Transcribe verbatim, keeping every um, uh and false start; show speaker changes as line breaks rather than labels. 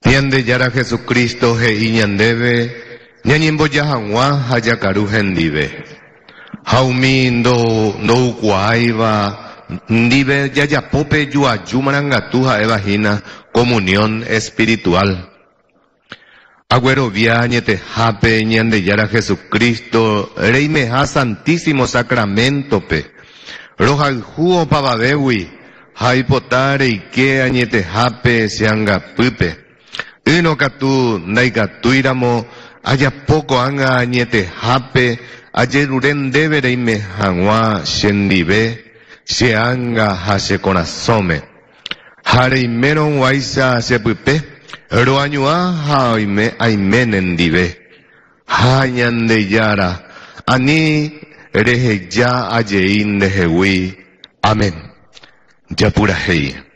Ñande yara Jesucristo he iñandebe, ñañimbo yahangwa hayakaru hendive. Haumi ndo, ndo ukuaiva, ndive yayapope yuayumarangatuja evagina, comunión espiritual. Agüero via ñete jape ñande yara Jesucristo, reimeja santísimo sacramento pe. Roja juo pavadewi, haipotare ike añete jape seanga pupe. Uno katu naikatuiramo, haya poco anga añete jape, ayeruren debe reimeja ngua shendive, seanga hase corazome. Hareimero waisa se pupe. Roañua haime aimenendive. Hañande yara. Ani rehe ya ayein de hewi. Amén. Ya pura hei.